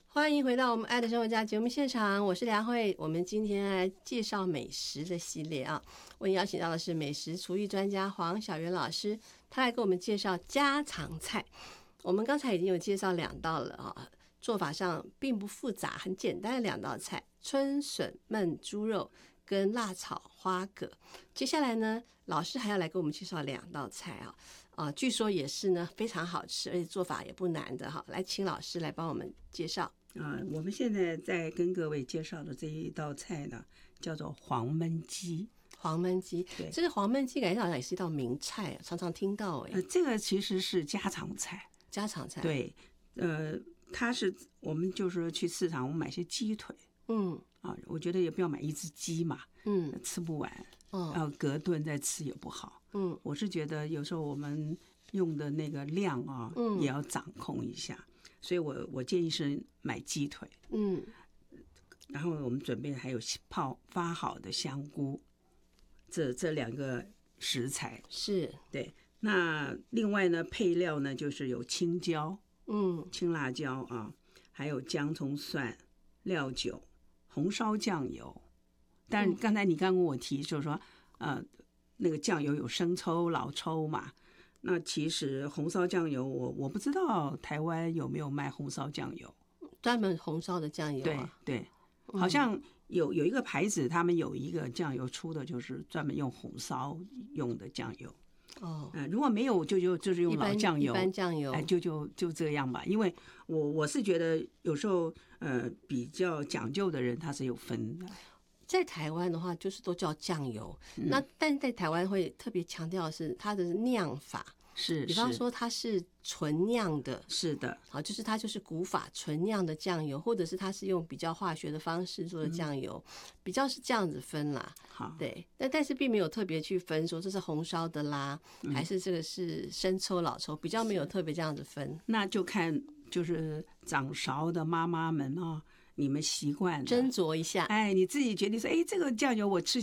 欢迎回到我们爱的生活家节目现场，我是梁慧。我们今天来介绍美食的系列啊，我也邀请到的是美食厨艺专家黄小媛老师，他来给我们介绍家常菜。我们刚才已经有介绍2道了啊，做法上并不复杂，很简单的2道菜：春笋焖猪肉跟辣炒花蛤。接下来呢，老师还要来给我们介绍2道菜据说也是呢非常好吃，而且做法也不难的哈。来，请老师来帮我们介绍。 我们现在在跟各位介绍的这一道菜呢，叫做黄焖鸡。 黄焖鸡，这个黄焖鸡感觉好像也是一道名菜，常常听到这个其实是家常菜。 家常菜， 对，它是我们就是去市场，我们买些鸡腿，我觉得也不要买一只鸡嘛，吃不完，隔顿再吃也不好，我是觉得有时候我们用的那个量也要掌控一下，所以我建议是买鸡腿，然后我们准备还有发好的香菇，这2个食材是对。那另外呢，配料呢就是有青椒，青辣椒还有姜葱蒜、料酒、红烧酱油。但刚才你刚跟我提就是说，那个酱油有生抽、老抽嘛。那其实红烧酱油我不知道台湾有没有卖红烧酱油， 专门红烧的酱油对，好像有一个牌子，他们有一个酱油出的就是专门用红烧用的酱油。如果没有就是用老酱油， 一般酱油， 就这样吧。因为我是觉得有时候比较讲究的人他是有分的。 在台湾的话，就是都叫酱油，但是在台湾会特别强调的是它的酿法，比方说它是纯酿的， 是的， 就是它就是古法纯酿的酱油，或者是它是用比较化学的方式做的酱油，比较是这样子分啦。 好， 对，但是并没有特别去分说这是红烧的啦，还是这个是生抽老抽，比较没有特别这样子分。 那就看就是掌勺的妈妈们你们习惯斟酌一下， 你自己决定说，这个酱油我吃